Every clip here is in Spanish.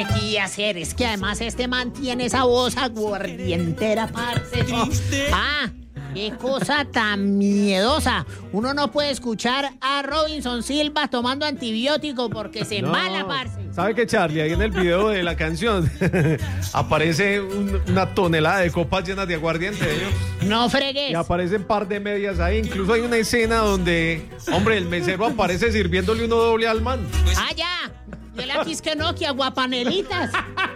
Y hacer, es que además este man tiene esa voz aguardientera, parce. Qué cosa tan miedosa. Uno no puede escuchar a Robinson Silva tomando antibiótico porque se embala, parce. ¿Sabe qué, Charlie? Ahí en el video de la canción aparece una tonelada de copas llenas de aguardiente de ellos. No fregues. Y aparecen par de medias ahí. Incluso hay una escena donde, hombre, el mesero aparece sirviéndole uno doble al man. Ya. Yo la quisque no, que aguapanelitas.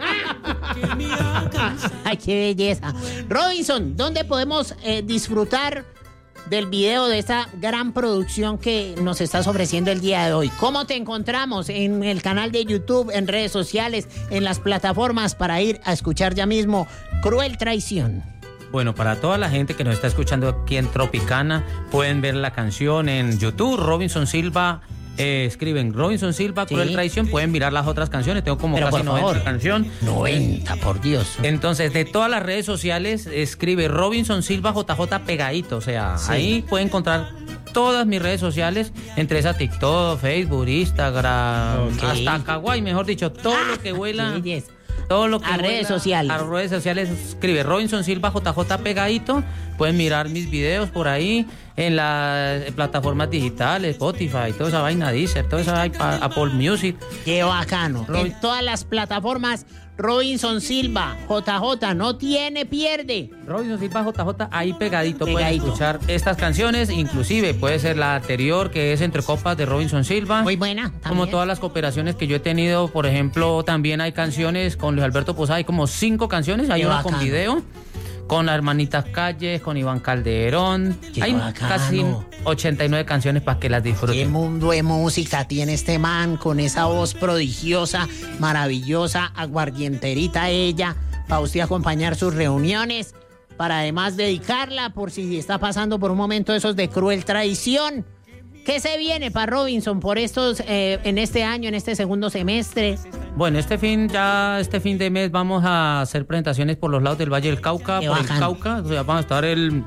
Ay, qué belleza. Robinson, ¿dónde podemos disfrutar del video de esta gran producción que nos estás ofreciendo el día de hoy? ¿Cómo te encontramos? En el canal de YouTube, en redes sociales, en las plataformas para ir a escuchar ya mismo Cruel Traición. Bueno, para toda la gente que nos está escuchando aquí en Tropicana, pueden ver la canción en YouTube, Robinson Silva. Escriben Robinson Silva, Cruel Traición, pueden mirar las otras canciones, tengo como casi 90 canciones. 90, por Dios. Entonces, de todas las redes sociales, escribe Robinson Silva JJ pegadito, o sea, ahí pueden encontrar todas mis redes sociales, entre esas TikTok, Facebook, Instagram, hasta Kawaii, mejor dicho, todo lo que vuela. Todo lo que a redes sociales. A redes sociales escribe Robinson Silva JJ pegadito. Pueden mirar mis videos por ahí en las plataformas digitales, Spotify, toda esa vaina, Deezer, toda esa vaina, Apple Music. Qué bacano. En todas las plataformas, Robinson Silva JJ, no tiene pierde. Robinson Silva JJ, ahí pegadito. Pueden escuchar estas canciones, inclusive puede ser la anterior, que es Entre Copas de Robinson Silva. Muy buena. También. Como todas las cooperaciones que yo he tenido, por ejemplo, también hay canciones con Luis Alberto Posada, hay como 5 canciones, hay una con video. Con las Hermanitas Calles, con Iván Calderón. Hay casi 89 canciones para que las disfruten. Qué mundo de música tiene este man con esa voz prodigiosa, maravillosa, aguardienterita ella, para usted acompañar sus reuniones, para además dedicarla por si está pasando por un momento esos de cruel traición. ¿Qué se viene para Robinson por estos, en este año, en este segundo semestre? Bueno, este fin de mes vamos a hacer presentaciones por los lados del Valle del Cauca, por el Cauca. O sea, vamos a estar el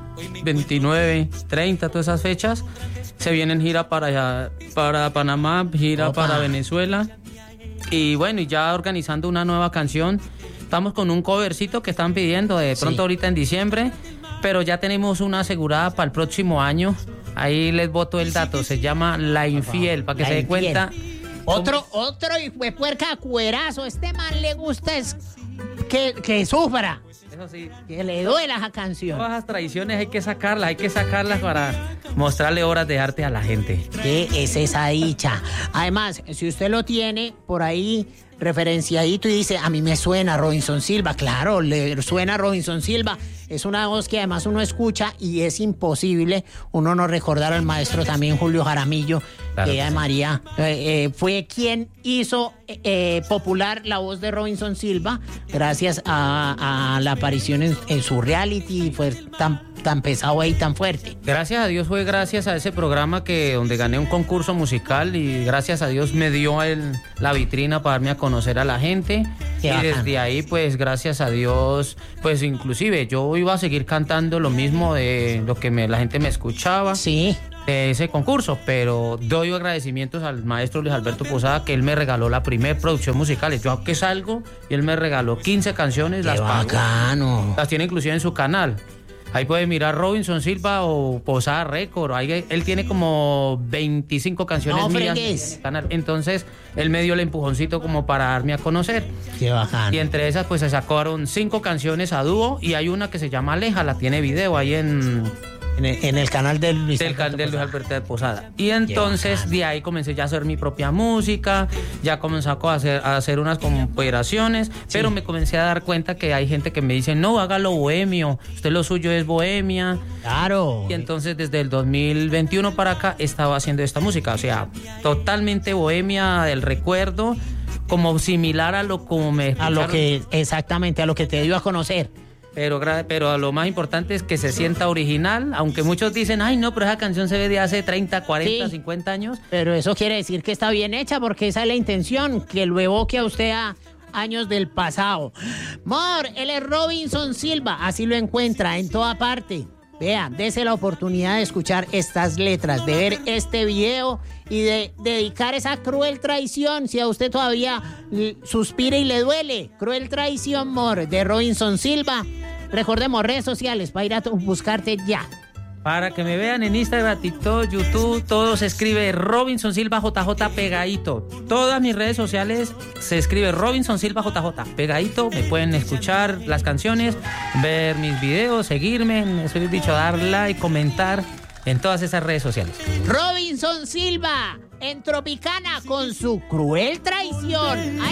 29, 30, todas esas fechas. Se vienen gira para Panamá, gira para Venezuela. Y bueno, y ya organizando una nueva canción. Estamos con un covercito que están pidiendo de pronto ahorita en diciembre. Pero ya tenemos una asegurada para el próximo año. Ahí les boto el dato. Se llama La Infiel, para que se den cuenta. Otro hijo de puerca cuerazo. Este man le gusta es que sufra. Eso sí. Que le duela esa canción. Todas las tradiciones hay que sacarlas para mostrarle obras de arte a la gente. ¿Qué es esa dicha? Además, si usted lo tiene por ahí referenciadito y dice, a mí me suena Robinson Silva, claro, le suena Robinson Silva. Es una voz que además uno escucha y es imposible uno no recordar al maestro también Julio Jaramillo, claro, que María fue quien hizo popular la voz de Robinson Silva gracias a la aparición en su reality, fue tan pesado y tan fuerte. Gracias a Dios fue gracias a ese programa donde gané un concurso musical y gracias a Dios me dio la vitrina para darme a conocer a la gente. Qué y bacán. Desde ahí pues gracias a Dios pues inclusive yo iba a seguir cantando lo mismo de lo que la gente me escuchaba. Sí. De ese concurso, pero doy agradecimientos al maestro Luis Alberto Posada que él me regaló la primera producción musical. Yo que salgo y él me regaló 15 canciones. Qué bacano. Las tiene inclusive en su canal. Ahí puede mirar Robinson Silva o Posada Record. Ahí, él tiene como 25 canciones mías en el canal. Entonces, él me dio el empujoncito como para darme a conocer. Qué bacano. Y entre esas, pues se sacaron 5 canciones a dúo y hay una que se llama Aleja, la tiene video ahí en el canal de Luis Alberto Posada. Y entonces de ahí comencé ya a hacer mi propia música, ya comencé a hacer unas cooperaciones, pero me comencé a dar cuenta que hay gente que me dice, no, hágalo bohemio, usted lo suyo es bohemia. Claro. Y entonces desde el 2021 para acá estaba haciendo esta música, o sea, totalmente bohemia del recuerdo, como similar a lo como me escucharon. Exactamente, a lo que te dio a conocer. Pero lo más importante es que se sienta original, aunque muchos dicen, ay no, pero esa canción se ve de hace 30, 40, 50 años. Pero eso quiere decir que está bien hecha, porque esa es la intención, que lo evoque a usted a años del pasado. Mor, él es Robinson Silva, así lo encuentra en toda parte. Vea, dese la oportunidad de escuchar estas letras, de ver este video y de dedicar esa cruel traición, si a usted todavía suspira y le duele. Cruel traición, more, de Robinson Silva. Recordemos, redes sociales para ir a buscarte ya. Para que me vean en Instagram, TikTok, YouTube, todo se escribe Robinson Silva JJ pegadito. Todas mis redes sociales se escribe Robinson Silva JJ pegadito. Me pueden escuchar las canciones, ver mis videos, seguirme, eso he dicho, dar like, comentar en todas esas redes sociales. Robinson Silva en Tropicana con su cruel traición.